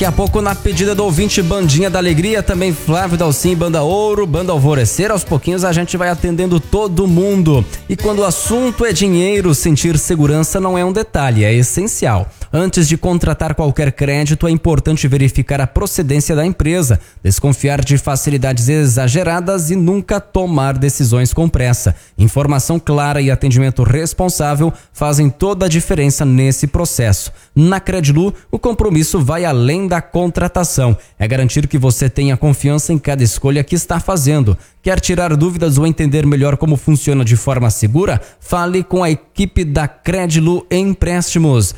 Daqui a pouco, na pedida do ouvinte, Bandinha da Alegria, também Flávio Dalcin, Banda Ouro, Banda Alvorecer. Aos pouquinhos a gente vai atendendo todo mundo. E quando o assunto é dinheiro, sentir segurança não é um detalhe, é essencial. Antes de contratar qualquer crédito, é importante verificar a procedência da empresa, desconfiar de facilidades exageradas e nunca tomar decisões com pressa. Informação clara e atendimento responsável fazem toda a diferença nesse processo. Na Credilu, o compromisso vai além da contratação. É garantir que você tenha confiança em cada escolha que está fazendo. Quer tirar dúvidas ou entender melhor como funciona de forma segura? Fale com a equipe da Credilu Empréstimos.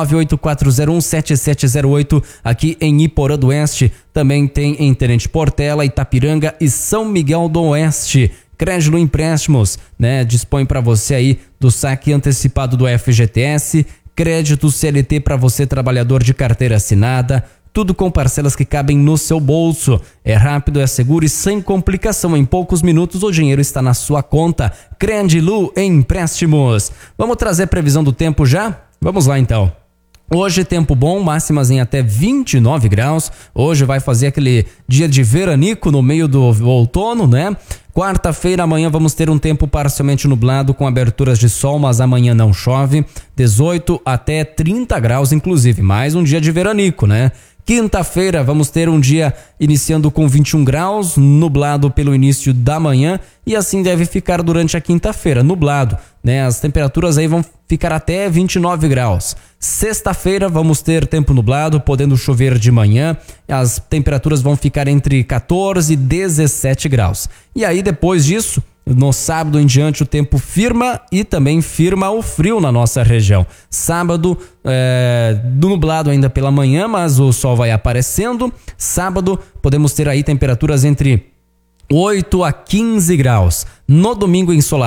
984017708 aqui em Iporã do Oeste. Também tem em Tenente Portela, Itapiranga e São Miguel do Oeste. Credilu Empréstimos, dispõe para você aí do saque antecipado do FGTS, crédito CLT para você trabalhador de carteira assinada, tudo com parcelas que cabem no seu bolso. É rápido, é seguro e sem complicação. Em poucos minutos o dinheiro está na sua conta. Credilu Empréstimos. Vamos trazer previsão do tempo já? Vamos lá então. Hoje tempo bom, máximas em até 29 graus. Hoje vai fazer aquele dia de veranico no meio do outono, Quarta-feira, amanhã vamos ter um tempo parcialmente nublado com aberturas de sol, mas amanhã não chove. 18 até 30 graus, inclusive. Mais um dia de veranico, Quinta-feira vamos ter um dia iniciando com 21 graus, nublado pelo início da manhã e assim deve ficar durante a quinta-feira, nublado, As temperaturas aí vão ficar até 29 graus. Sexta-feira vamos ter tempo nublado, podendo chover de manhã, as temperaturas vão ficar entre 14 e 17 graus. E aí depois disso, no sábado em diante o tempo firma e também firma o frio na nossa região. Sábado nublado ainda pela manhã, mas o sol vai aparecendo. Sábado podemos ter aí temperaturas entre 8 a 15 graus. No domingo ensolarado.